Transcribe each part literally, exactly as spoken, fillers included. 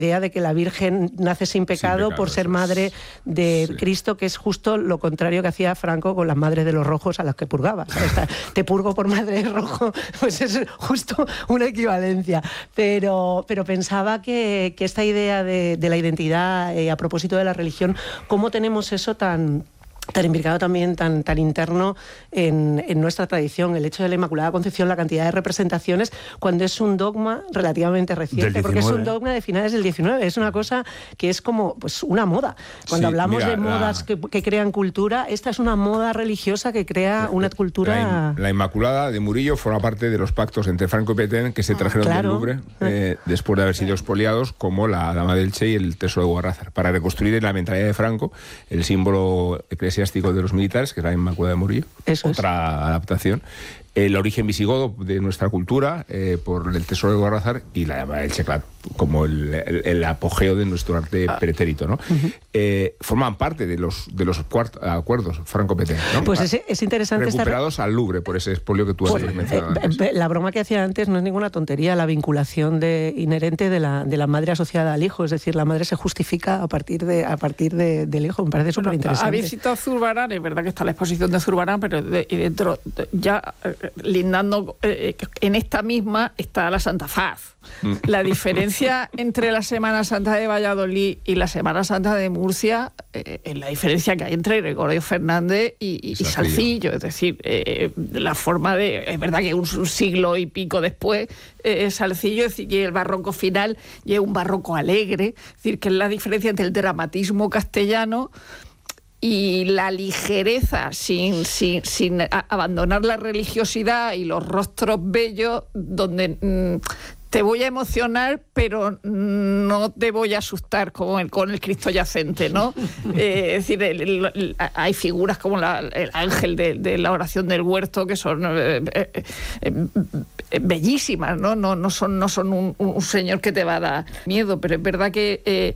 idea de que la Virgen nace sin pecado, sin pecado por ser madre de sí. Cristo, que es justo lo contrario que hacía Franco con las madres de los rojos a las que purgaba. Te purgo por madre de rojo, pues es justo una equivalencia. Pero, pero pensaba que, que esta idea de, de la identidad, eh, a propósito de la religión, cómo tenemos eso tan... tan implicado también, tan, tan interno en, en nuestra tradición, el hecho de la Inmaculada Concepción, la cantidad de representaciones, cuando es un dogma relativamente reciente, porque es un dogma de finales del diecinueve, es una cosa que es como pues una moda. Cuando sí, hablamos mira, de modas la... que, que crean cultura, esta es una moda religiosa que crea una cultura... La, la Inmaculada de Murillo forma parte de los pactos entre Franco y Petén que se trajeron ah, claro. del Louvre eh, después de haber sido expoliados, como la Dama del Che y el Tesoro de Guarrazar, para reconstruir en la mentalidad de Franco el símbolo eclesiástico de los militares, que es la Inmaculada de Murillo. Eso otra es. Adaptación. El origen visigodo de nuestra cultura, eh, por el Tesoro de Guarrazar, y la Dama del Che, claro, como el, el, el apogeo de nuestro arte ah. pretérito, ¿no? Uh-huh. Eh, forman parte de los de los cuart- acuerdos Franco-Petén, ¿no? Pues es, es interesante recuperados estar... al Louvre por ese expolio que tú has pues, mencionado. Eh, la broma que hacía antes no es ninguna tontería, la vinculación de, inherente de la, de la madre asociada al hijo, es decir, la madre se justifica a partir de a partir de, del hijo, me parece súper interesante. Habéis citado Zurbarán, es verdad que está la exposición de Zurbarán, pero de, y dentro de, ya eh, lindando eh, en esta misma está la Santa Faz. La diferencia entre la Semana Santa de Valladolid y la Semana Santa de Murcia eh, es la diferencia que hay entre Gregorio Fernández y, y, y Salcillo. Es decir, eh, la forma de... Es verdad que un, un siglo y pico después, eh, Salcillo, es decir, y el barroco final y es un barroco alegre. Es decir, que es la diferencia entre el dramatismo castellano y la ligereza, sin, sin, sin a, abandonar la religiosidad y los rostros bellos, donde... Mmm, te voy a emocionar, pero no te voy a asustar como el, con el Cristo yacente, ¿no? Eh, es decir, el, el, el, hay figuras como la, el ángel de, de la oración del huerto que son eh, eh, eh, bellísimas, ¿no? No, no son, no son un, un señor que te va a dar miedo, pero es verdad que... Eh,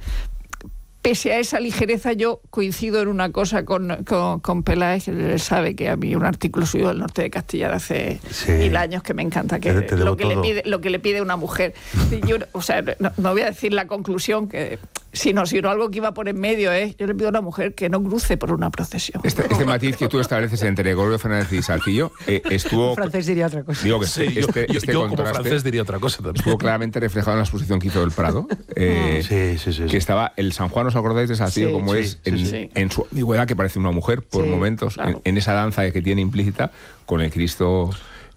pese a esa ligereza, yo coincido en una cosa con, con, con Peláez, que él sabe que a mí un artículo suyo del norte de Castilla de hace sí. mil años que me encanta, que te, te lo, que le pide, lo que le pide una mujer. Yo, o sea, no, no voy a decir la conclusión, que sino, sino algo que iba por en medio, ¿eh? Yo le pido a una mujer que no cruce por una procesión. Este, este matiz que tú estableces entre Gregorio Fernández y Salcillo eh, estuvo... Un francés diría otra cosa. Digo que sí, este, yo, este yo como francés diría otra cosa también. Estuvo claramente reflejado en la exposición que hizo del Prado. Eh, sí, sí, sí, que sí. estaba el San Juan, ¿os acordáis de Salcillo? Sí, como sí, es en, sí, sí. en su ambigüedad, que parece una mujer por sí, momentos, claro. en, en esa danza que tiene implícita con el Cristo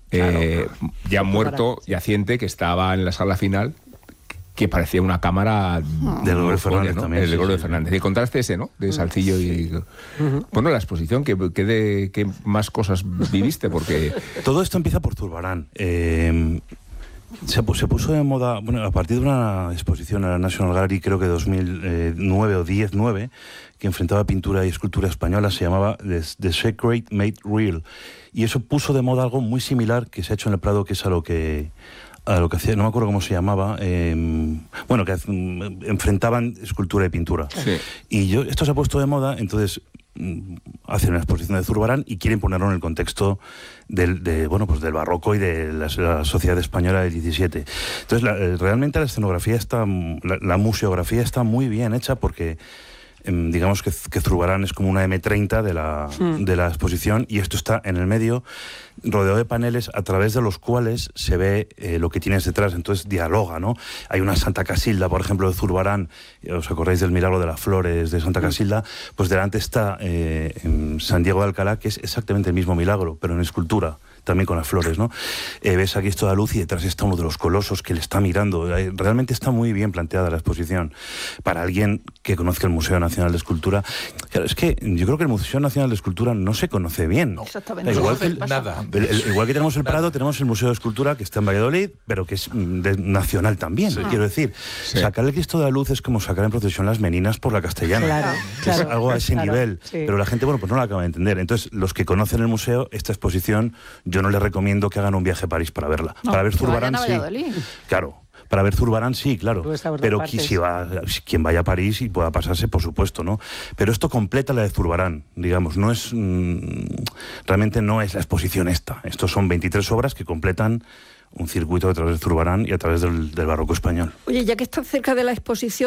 eh, claro. ya muerto, yaciente, que estaba en la sala final, que parecía una cámara de Gregorio Fernández, ¿no? también. El de Gregorio sí, Fernández. Y contraste ese, ¿no? De Salcillo y... Uh-huh. Bueno, la exposición, ¿qué, qué, de, ¿qué más cosas viviste? Porque... Todo esto empieza por Zurbarán. Eh... Se, se puso de moda, bueno, a partir de una exposición en la National Gallery, creo que dos mil nueve o diez nueve, que enfrentaba pintura y escultura española, se llamaba The, The Sacred Made Real. Y eso puso de moda algo muy similar que se ha hecho en el Prado, que es a lo que... a lo que hacía, no me acuerdo cómo se llamaba, eh, bueno, que um, enfrentaban escultura y pintura. Sí. Y yo, esto se ha puesto de moda, entonces hacen una exposición de Zurbarán y quieren ponerlo en el contexto del, de, bueno, pues del barroco y de la, la sociedad española del diecisiete. Entonces, la, realmente la escenografía está, la, la museografía está muy bien hecha porque digamos que, que Zurbarán es como una eme treinta de la, mm. de la exposición, y esto está en el medio, rodeado de paneles a través de los cuales se ve eh, lo que tienes detrás, entonces dialoga, ¿no? Hay una Santa Casilda, por ejemplo, de Zurbarán, ¿os acordáis del milagro de las flores de Santa Casilda? Pues delante está eh, en San Diego de Alcalá, que es exactamente el mismo milagro, pero en escultura, también con las flores, ¿no? Eh, ves aquí toda luz y detrás está uno de los colosos que le está mirando. Eh, realmente está muy bien planteada la exposición para alguien que conozca el Museo Nacional de Escultura. Claro, es que yo creo que el Museo Nacional de Escultura no se conoce bien. No. Exactamente. Igual, no que, nada. El, el, igual que tenemos el Prado, tenemos el Museo de Escultura, que está en Valladolid, pero que es de, nacional también, sí. Quiero decir. Sí. Sacar el Cristo de la Luz es como sacar en procesión las meninas por la Castellana. Claro, claro, es algo a ese claro, nivel. Sí. Pero la gente, bueno, pues no lo acaba de entender. Entonces, los que conocen el museo, esta exposición, yo no les recomiendo que hagan un viaje a París para verla. No, para ver Zurbarán, sí. Claro. Para ver Zurbarán, sí, claro. Pero qui, si va, quien vaya a París y pueda pasarse, por supuesto, ¿no? Pero esto completa la de Zurbarán, digamos. No es... Mmm, realmente no es la exposición esta. Estos son veintitrés obras que completan un circuito a través de Zurbarán y a través del, del barroco español. Oye, ya que estás cerca de la exposición,